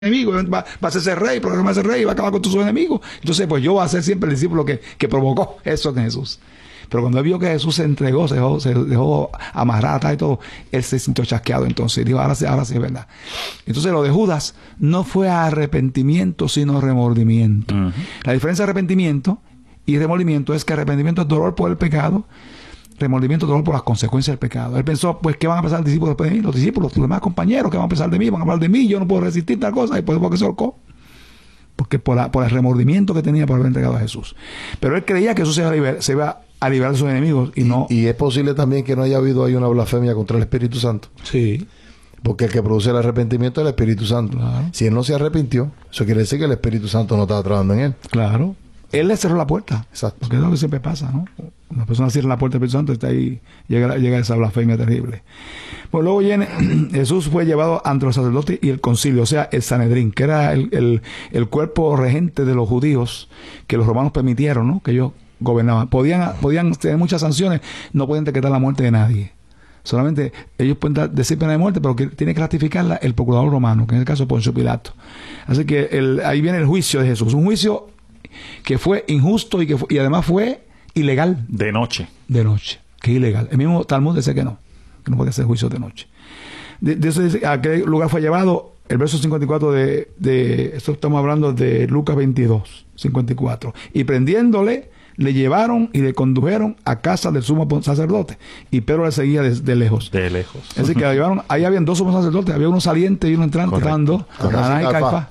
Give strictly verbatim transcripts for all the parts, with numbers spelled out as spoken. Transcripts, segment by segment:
enemigo, va, va a hacerse rey, proclamarse rey, va a acabar con tus enemigos. Entonces, pues yo voy a ser siempre el discípulo que, que provocó eso en Jesús. Pero cuando él vio que Jesús se entregó, se dejó, se dejó amarrar atrás y todo, él se sintió chasqueado. Entonces dijo, ahora sí, ahora sí es verdad. Entonces lo de Judas no fue arrepentimiento, sino remordimiento. Uh-huh. La diferencia de arrepentimiento y remordimiento es que arrepentimiento es dolor por el pecado, remordimiento, dolor por las consecuencias del pecado. Él pensó, pues, ¿qué van a pensar los discípulos después de mí? Los discípulos, los demás compañeros, ¿qué van a pensar de mí? Van a hablar de mí, yo no puedo resistir tal cosa, y por eso se ahorcó. Porque por, la, por el remordimiento que tenía por haber entregado a Jesús. Pero él creía que eso se iba a liberar, se iba a liberar de sus enemigos, y no. Y es posible también que no haya habido ahí una blasfemia contra el Espíritu Santo. Sí. Porque el que produce el arrepentimiento es el Espíritu Santo. Claro. Si él no se arrepintió, eso quiere decir que el Espíritu Santo no estaba trabajando en él. Claro. Él le cerró la puerta. Exacto. Porque es lo que siempre pasa, ¿no? Una persona cierra la puerta del Espíritu Santo y está ahí, llega, llega esa blasfemia terrible. Pues luego viene, Jesús fue llevado ante los sacerdotes y el concilio, o sea, el Sanedrín, que era el, el, el cuerpo regente de los judíos que los romanos permitieron, ¿no? Que ellos gobernaban. Podían, podían tener muchas sanciones, no podían decretar la muerte de nadie. Solamente ellos pueden dar, decir pena de muerte, pero que tiene que ratificarla el procurador romano, que en el caso Poncio Pilato. Así que el, ahí viene el juicio de Jesús, un juicio que fue injusto y que fue, y además fue ilegal. De noche. De noche, que es ilegal. El mismo Talmud dice que no, que no puede hacer juicio de noche. De, de eso dice, ¿a qué lugar fue llevado? El verso cincuenta y cuatro de, de esto estamos hablando de Lucas veintidós, cincuenta y cuatro. Y prendiéndole, le llevaron y le condujeron a casa del sumo sacerdote. Y Pedro le seguía de, de lejos. De lejos. Es decir, que la llevaron, ahí habían dos sumos sacerdotes, había uno saliente y uno entrante, estaban dos, Anás y Caifás.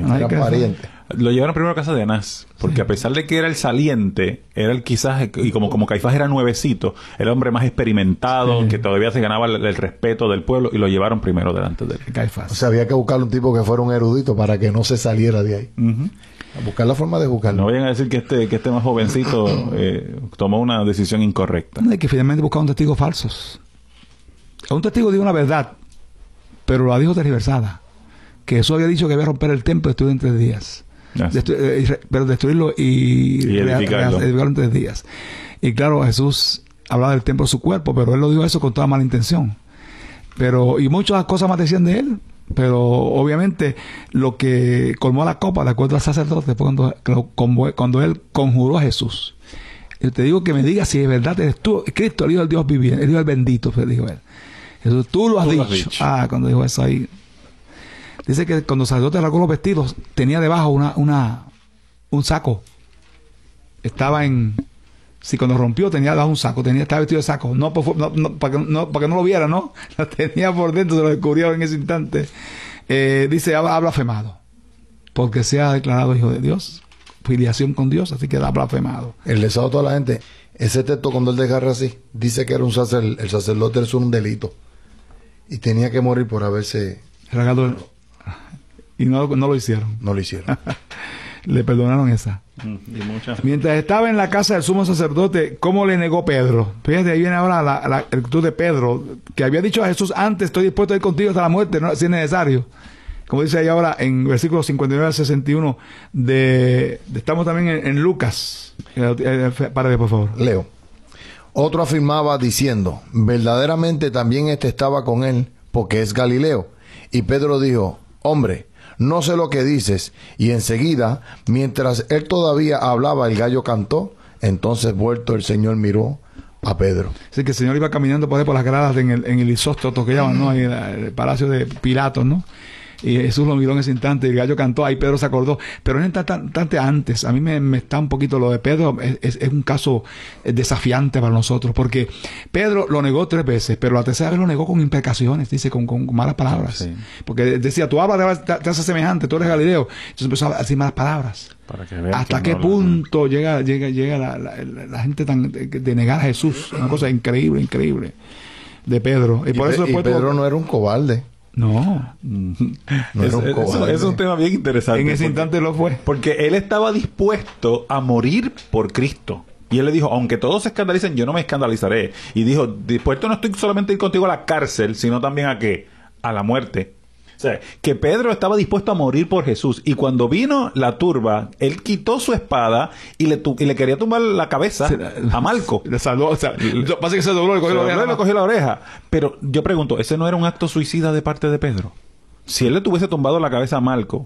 Lo llevaron primero a casa de Anás, porque sí, a pesar de que era el saliente, era el quizás, y como, como Caifás era nuevecito, el hombre más experimentado, sí, que todavía se ganaba el, el respeto del pueblo, y lo llevaron primero delante de él. Caifás. O sea, había que buscar un tipo que fuera un erudito para que no se saliera de ahí. Uh-huh. A buscar la forma de buscarlo. No vayan a decir que este, que este más jovencito eh, tomó una decisión incorrecta. No, hay que finalmente buscar un testigo falsos. Un testigo dijo una verdad, pero la dijo tergiversada. Que Jesús había dicho que había romper el templo y destruirlo en tres días. Destru eh, pero destruirlo y, y edificarlo. edificarlo en tres días. Y claro, Jesús hablaba del templo de su cuerpo, pero él lo dijo eso con toda mala intención. Pero, y muchas cosas más decían de él, pero obviamente lo que colmó la copa, de acuerdo al sacerdote, fue cuando, cuando, cuando él conjuró a Jesús. Yo te digo que me digas si es verdad, eres tú, Cristo, el Hijo del Dios viviente, el Hijo del bendito, dijo él. Jesús, tú lo has, tú dicho. Lo has dicho. Ah, cuando dijo eso ahí. Dice que cuando el sacerdote rasgó los vestidos, tenía debajo una, una, un saco. Estaba en... Si cuando rompió, tenía debajo un saco. Tenía, estaba vestido de saco. No, no, no, para, que, no, para que no lo viera, ¿no? Lo tenía por dentro, se lo descubrió en ese instante. Eh, dice, ha blasfemado. Porque se ha declarado hijo de Dios. Filiación con Dios, así que ha blasfemado. El lesado a toda la gente. Ese texto, cuando él desgarra así, dice que era un sacerdote, el sacerdote es un delito. Y tenía que morir por haberse... Regado el... Y no, no lo hicieron. No lo hicieron. Le perdonaron esa. Y muchas... Mientras estaba en la casa del sumo sacerdote, ¿cómo le negó Pedro? Fíjate, ahí viene ahora la, la actitud de Pedro, que había dicho a Jesús antes, estoy dispuesto a ir contigo hasta la muerte, no, si es necesario. Como dice ahí ahora en versículos cincuenta y nueve al sesenta y uno, de, de, estamos también en, en Lucas. Párate, por favor. Leo. Otro afirmaba diciendo, verdaderamente también este estaba con él, porque es Galileo. Y Pedro dijo, hombre, no sé lo que dices. Y enseguida, mientras él todavía hablaba, el gallo cantó. Entonces, vuelto, el Señor miró a Pedro. Así que el Señor iba caminando por ahí por las gradas en el, en el isóstoto que llaman, ¿no? Ahí en el palacio de Pilatos, ¿no? Y Jesús lo miró en ese instante y el gallo cantó. Ahí Pedro se acordó. Pero en un instante antes, a mí me, me está un poquito lo de Pedro. Es, es, es un caso desafiante para nosotros. Porque Pedro lo negó tres veces, pero la tercera vez lo negó con imprecaciones, dice, con, con, con malas palabras. Sí. Porque decía, tú hablas, te, te haces semejante, tú eres Galileo. Entonces empezó a decir malas palabras. Para que vean ¿Hasta qué no punto la... llega, llega, llega la, la, la, la gente tan de, de negar a Jesús? Una cosa increíble, increíble de Pedro. Y, y, por eso y Pedro no era un cobarde. No, no es, un es, es un tema bien interesante. En ese porque, instante lo fue. Porque él estaba dispuesto a morir por Cristo. Y él le dijo, aunque todos se escandalicen, yo no me escandalizaré. Y dijo, dispuesto no estoy solamente a ir contigo a la cárcel, sino también a ¿qué? A la muerte. O sea, que Pedro estaba dispuesto a morir por Jesús. Y cuando vino la turba, él quitó su espada y le, tu y le quería tumbar la cabeza sí, a Malco. Le salvó, o sea, pasa que se dobló, le cogió, se la, oreja, le cogió la oreja. Pero yo pregunto, ¿ese no era un acto suicida de parte de Pedro? Si él le tuviese tumbado la cabeza a Malco